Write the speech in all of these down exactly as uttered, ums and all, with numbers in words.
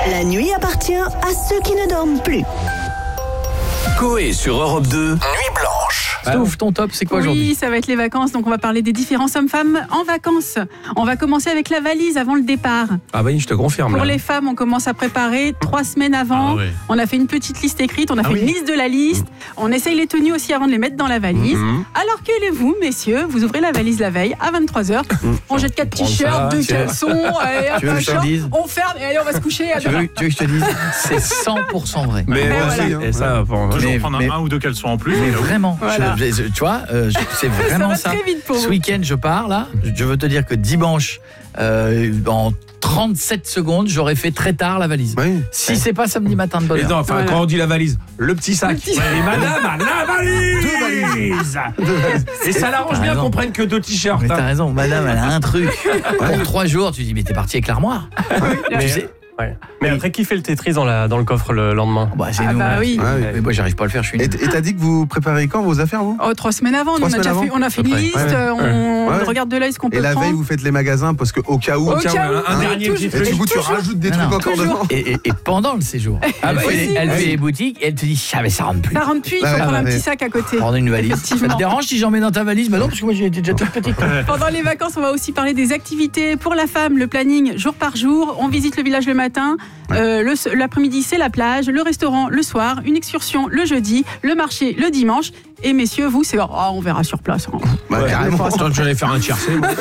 La nuit appartient à ceux qui ne dorment plus. Coé sur Europe deux, Nuit Blanche. Stouff, ton top, c'est quoi Oui, aujourd'hui ? ça va être les vacances, donc on va parler des différents hommes-femmes en vacances. On va commencer avec la valise avant le départ. Ah bah oui, je te confirme. Pour là. les femmes, on commence à préparer trois semaines avant. Ah ouais. On a fait une petite liste écrite, on a Ah fait oui. une liste de la liste. On essaye les tenues aussi avant de les mettre dans la valise. Mhm. Alors que vous, messieurs, vous ouvrez la valise la veille à vingt-trois heures. On jette quatre Prends ça, t-shirts, deux tiens. caleçons, allez, Tu veux un que je te short, dise on ferme et allez, on va se coucher. À Tu veux, tu veux que je te dise ? C'est cent pour cent vrai. Mais Ben moi voilà. aussi, hein. Et ça, bon, Toujours Mais- prendre un, mais- un ou deux caleçons en plus. Mais au cas où. vraiment, Voilà. je- je- tu vois, euh, je- c'est vraiment va ça. très vite pour Ce vous. week-end, je pars là. Je veux te dire que dimanche, euh, en trente-sept secondes, j'aurais fait très tard la valise. Oui. Si c'est pas samedi matin de bonne Et heure. non, enfin, Voilà. quand on dit la valise, le petit sac. Le petit- Et madame a la valise. Deux valises. Et ça l'arrange T'as bien raison. qu'on prenne que deux t-shirts. Mais hein. t'as raison, madame, elle a un truc. Pour trois jours, tu dis, mais t'es parti avec l'armoire. Mais- Tu sais, Ouais. Mais après, qui fait le Tetris dans, la, dans le coffre le lendemain? bah, c'est Ah nous. bah là. oui. Ah oui. Mais moi, j'arrive pas à le faire, je suis Et nul. t- et t'as dit que vous préparez quand vos affaires, vous ? Oh, trois semaines avant, nous, Trois on a déjà semaines fait, on a fait une À peu près. liste, Ouais. euh, on Ouais. regarde de l'œil ce qu'on peut Et la prendre. veille, vous faites les magasins parce que au cas où. Au Tiens, cas où, un, un oui, dernier toujours. petit Et truc. du coup, tu rajoutes des Non, trucs non. encore Toujours. dedans. Et, et- et pendant le séjour, elle bah fait, aussi. elle Ah fait oui. les boutiques et elle te dit, ah mais ça rentre plus. Ça rentre plus, il faut Ouais, prendre un ouais. petit sac à côté. Prendre une valise. Ça Effectivement. te dérange si j'en mets dans ta valise ? Bah non, parce que moi j'ai été déjà toute petite. Pendant les vacances, on va aussi parler des activités pour la femme, le planning jour par jour. On visite le village le matin, euh, le- l'après-midi c'est la plage, le restaurant le soir, une excursion le jeudi, le marché le dimanche. Et messieurs, vous, c'est oh, on verra sur place. hein. Bah, carrément. Attends, j'allais faire un tiercé. moi.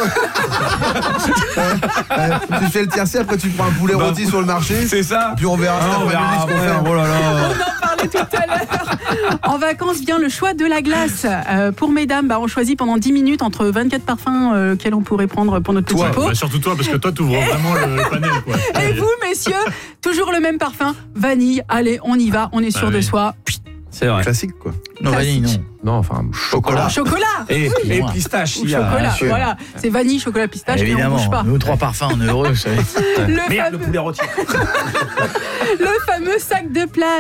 Euh, tu fais le tiercé, après tu prends un poulet Bah, rôti sur le marché. C'est ça. Puis on verra Ah, cet on après-midi verra ce qu'on après. fait. Oh là là. On en parlait tout à l'heure. En vacances vient le choix de la glace. Euh, pour mesdames, bah, on choisit pendant dix minutes entre vingt-quatre parfums euh, quels on pourrait prendre pour notre petit Toi, pot. Bah, surtout toi, parce que toi, tu ouvres vraiment le, le panel. Quoi. Et vous, messieurs, toujours le même parfum, vanille. Allez, on y va, on est sûr Ah de oui. soi. C'est vrai. Classique, quoi. Non, vanille, non. Non, enfin. Chocolat. Chocolat Et, Oui. et pistache. ou il y a- chocolat, sûr. voilà. C'est vanille, chocolat, pistache, et on Évidemment, bouge pas. nous trois parfums, on est heureux, vous savez. Le Merde, le fameux, poulet rôti. le fameux sac de plage.